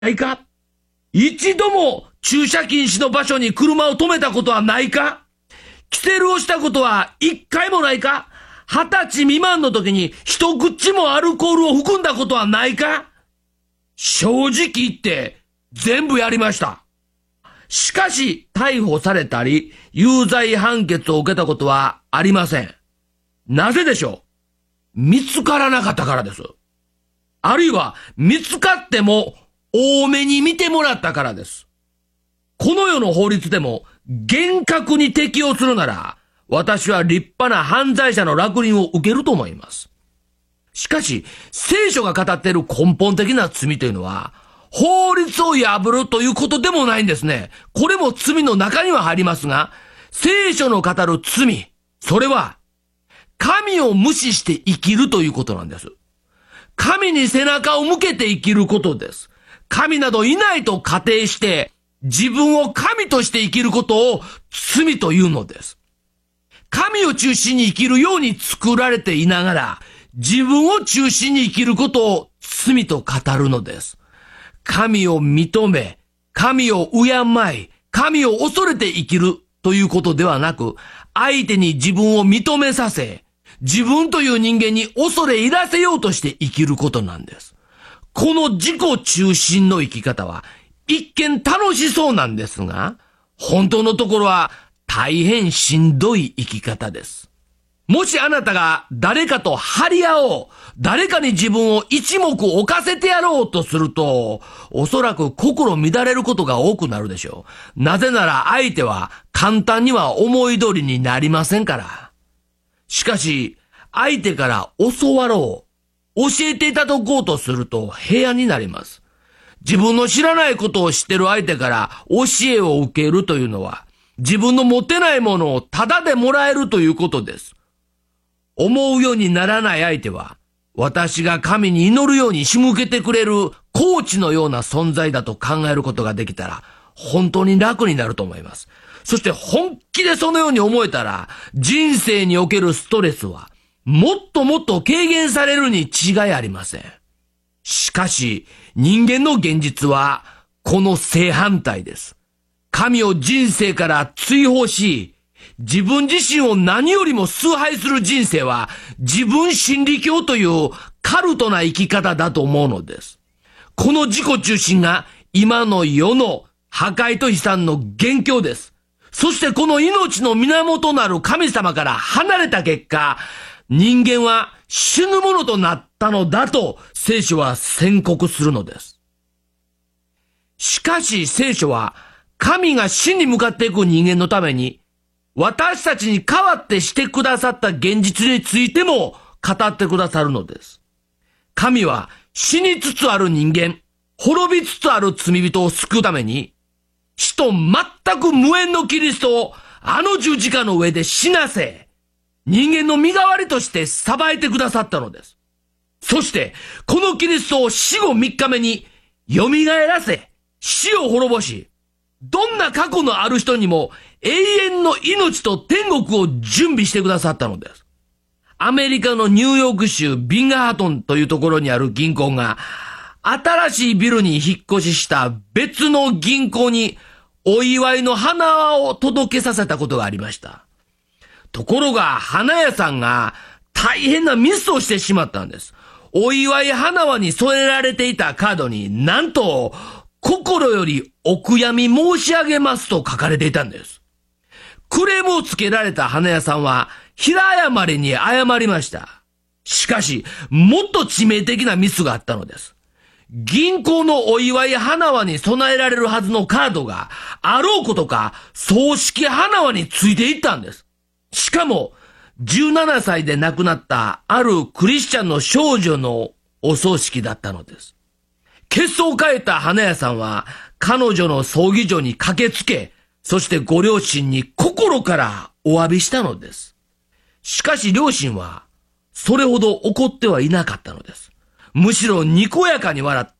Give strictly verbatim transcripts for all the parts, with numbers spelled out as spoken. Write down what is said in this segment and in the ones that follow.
ないか？一度も駐車禁止の場所に車を止めたことはないか？キセルをしたことは一回もないか？二十歳未満の時に一口もアルコールを含んだことはないか？正直言って全部やりました。しかし逮捕されたり有罪判決を受けたことはありません。なぜでしょう？見つからなかったからです。あるいは見つかっても多めに見てもらったからです。この世の法律でも厳格に適用するなら、私は立派な犯罪者の烙印を受けると思います。しかし、聖書が語っている根本的な罪というのは、法律を破るということでもないんですね。これも罪の中には入りますが、聖書の語る罪、それは、神を無視して生きるということなんです。神に背中を向けて生きることです。神などいないと仮定して、自分を神として生きることを罪というのです。神を中心に生きるように作られていながら、自分を中心に生きることを罪と語るのです。神を認め、神を敬い、神を恐れて生きるということではなく、相手に自分を認めさせ、自分という人間に恐れ入らせようとして生きることなんです。この自己中心の生き方は、一見楽しそうなんですが、本当のところは大変しんどい生き方です。もしあなたが誰かと張り合おう、誰かに自分を一目置かせてやろうとすると、おそらく心乱れることが多くなるでしょう。なぜなら相手は簡単には思い通りになりませんから。しかし、相手から教わろう、教えていただこうとすると平安になります。自分の知らないことを知っている相手から教えを受けるというのは、自分の持てないものをタダでもらえるということです。思うようにならない相手は、私が神に祈るように仕向けてくれるコーチのような存在だと考えることができたら、本当に楽になると思います。そして本気でそのように思えたら、人生におけるストレスは、もっともっと軽減されるに違いありません。しかし、人間の現実は、この正反対です。神を人生から追放し、自分自身を何よりも崇拝する人生は、自分真理教というカルトな生き方だと思うのです。この自己中心が今の世の破壊と悲惨の元凶です。そしてこの命の源なる神様から離れた結果、人間は死ぬものとなったのだと聖書は宣告するのです。しかし聖書は神が死に向かっていく人間のために私たちに代わってしてくださった現実についても語ってくださるのです。神は死につつある人間、滅びつつある罪人を救うために死と全く無縁のキリストをあの十字架の上で死なせ、人間の身代わりとして裁いてくださったのです。そして、このキリストを死後三日目に蘇らせ、死を滅ぼし、どんな過去のある人にも永遠の命と天国を準備してくださったのです。アメリカのニューヨーク州ビンガーハトンというところにある銀行が、新しいビルに引っ越しした別の銀行にお祝いの花を届けさせたことがありました。ところが花屋さんが大変なミスをしてしまったんです。お祝い花輪に添えられていたカードになんと心よりお悔やみ申し上げますと書かれていたんです。クレームをつけられた花屋さんは平謝りに謝りました。しかしもっと致命的なミスがあったのです。銀行のお祝い花輪に備えられるはずのカードがあろうことか葬式花輪についていったんです。しかも、じゅうななさいで亡くなったあるクリスチャンの少女のお葬式だったのです。血相を変えた花屋さんは、彼女の葬儀場に駆けつけ、そしてご両親に心からお詫びしたのです。しかし両親は、それほど怒ってはいなかったのです。むしろにこやかに笑って、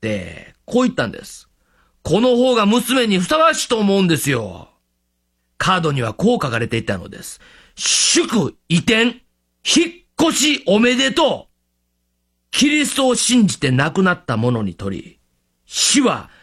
こう言ったんです。この方が娘にふさわしいと思うんですよ。カードにはこう書かれていたのです。祝移転、引っ越しおめでとう。キリストを信じて亡くなった者にとり、死は